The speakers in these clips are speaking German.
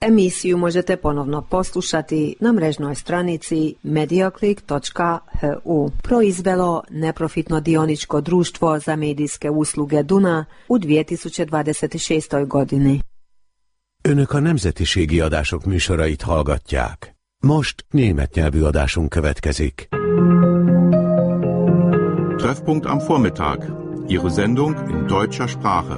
Emisiju možete ponovno poslušati na mrežnoj stranici mediaclick.hu. Proizvelo neprofitno dioničko društvo za medijske usluge Duna u 2026. godini. Önök a nemzetiségi adások műsorait hallgatják. Most német nyelvű adásunk következik. Treffpunkt am Vormittag. Ihre Sendung in deutscher Sprache.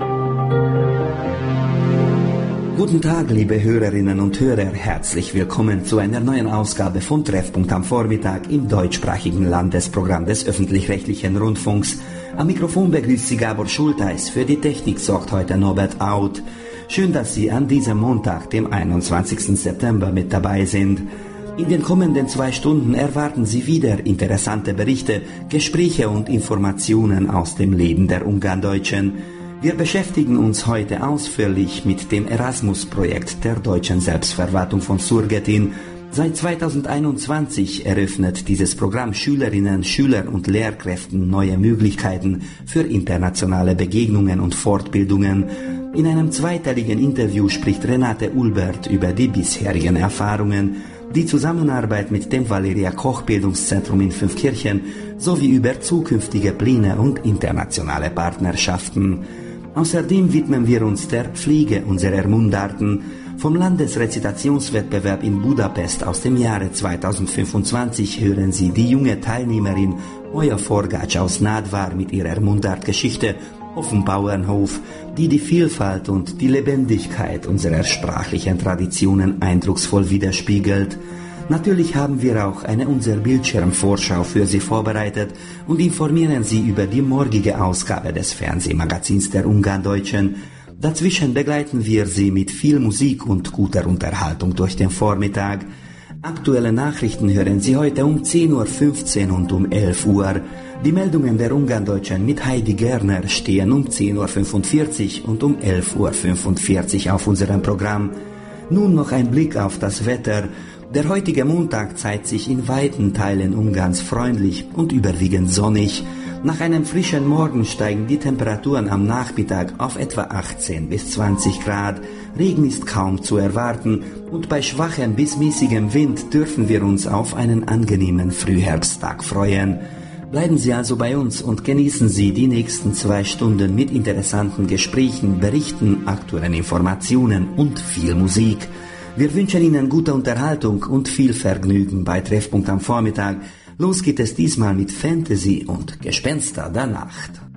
Guten Tag, liebe Hörerinnen und Hörer, herzlich willkommen zu einer neuen Ausgabe von Treffpunkt am Vormittag im deutschsprachigen Landesprogramm des öffentlich-rechtlichen Rundfunks. Am Mikrofon begrüßt Sie Gabor Schulteis, für die Technik sorgt heute Norbert Auth. Schön, dass Sie an diesem Montag, dem 21. September, mit dabei sind. In den kommenden 2 Stunden erwarten Sie wieder interessante Berichte, Gespräche und Informationen aus dem Leben der Ungarndeutschen. Wir beschäftigen uns heute ausführlich mit dem Erasmus-Projekt der deutschen Selbstverwaltung von Surgetin. Seit 2021 eröffnet dieses Programm Schülerinnen, Schüler und Lehrkräften neue Möglichkeiten für internationale Begegnungen und Fortbildungen. In einem zweiteiligen Interview spricht Renate Ulbert über die bisherigen Erfahrungen, die Zusammenarbeit mit dem Valeria Koch Bildungszentrum in Fünfkirchen sowie über zukünftige Pläne und internationale Partnerschaften. Außerdem widmen wir uns der Pflege unserer Mundarten. Vom Landesrezitationswettbewerb in Budapest aus dem Jahre 2025 hören Sie die junge Teilnehmerin Oja Forgács aus Nádvár mit ihrer Mundartgeschichte auf dem Bauernhof, die die Vielfalt und die Lebendigkeit unserer sprachlichen Traditionen eindrucksvoll widerspiegelt. Natürlich haben wir auch eine Unser Bildschirmvorschau für Sie vorbereitet und informieren Sie über die morgige Ausgabe des Fernsehmagazins der Ungarndeutschen. Dazwischen begleiten wir Sie mit viel Musik und guter Unterhaltung durch den Vormittag. Aktuelle Nachrichten hören Sie heute um 10.15 Uhr und um 11 Uhr. Die Meldungen der Ungarndeutschen mit Heidi Gerner stehen um 10.45 Uhr und um 11.45 Uhr auf unserem Programm. Nun noch ein Blick auf das Wetter. Der heutige Montag zeigt sich in weiten Teilen Ungarns freundlich und überwiegend sonnig. Nach einem frischen Morgen steigen die Temperaturen am Nachmittag auf etwa 18 bis 20 Grad. Regen ist kaum zu erwarten und bei schwachem bis mäßigem Wind dürfen wir uns auf einen angenehmen Frühherbsttag freuen. Bleiben Sie also bei uns und genießen Sie die nächsten 2 Stunden mit interessanten Gesprächen, Berichten, aktuellen Informationen und viel Musik. Wir wünschen Ihnen gute Unterhaltung und viel Vergnügen bei Treffpunkt am Vormittag. Los geht es diesmal mit Fantasy und Gespenster der Nacht.